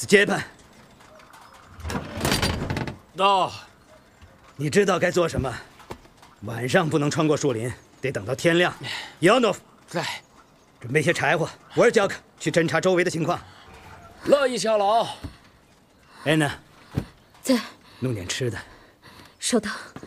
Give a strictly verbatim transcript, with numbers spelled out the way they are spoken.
子接班。 到。 你知道该做什么。晚上不能穿过树林，得等到天亮。亚诺夫， 在。 准备些柴火。我是焦克，去侦查周围的情况。 乐意效劳。 安娜， 在。 弄点吃的。 收到。